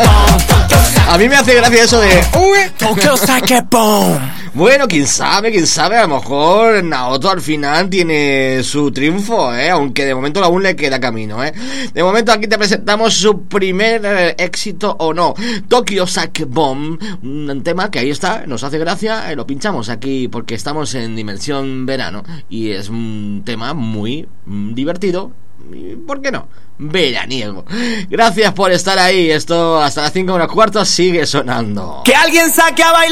A mí me hace gracia eso de... Tokyo Sake Boom. Bueno, quién sabe, a lo mejor Naoto al final tiene su triunfo, aunque de momento aún le queda camino, De momento aquí te presentamos su primer éxito o no, Tokyo Sake Bomb, un tema que ahí está, nos hace gracia, lo pinchamos aquí porque estamos en Dimensión Verano y es un tema muy divertido. ¿Por qué no? Veraniego. Gracias por estar ahí. Esto hasta las 5:15 sigue sonando. Que alguien saque a bailar.